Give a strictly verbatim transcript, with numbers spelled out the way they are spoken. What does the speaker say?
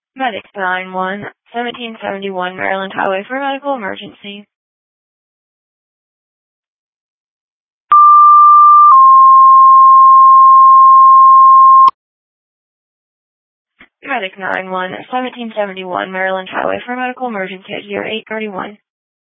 Medic nine one, seventeen seventy-one Maryland Highway for medical emergency. Medic nine one, seventeen seventy-one Maryland Highway for medical emergency at year eight thirty-one.